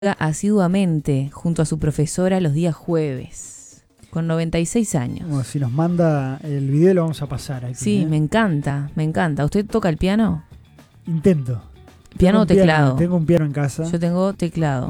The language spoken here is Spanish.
asiduamente junto a su profesora los días jueves, con 96 años. Bueno, si nos manda el video lo vamos a pasar aquí. Sí, me encanta, me encanta. ¿Usted toca el piano? Intento. ¿Piano o teclado? Tengo un piano en casa. Yo tengo teclado.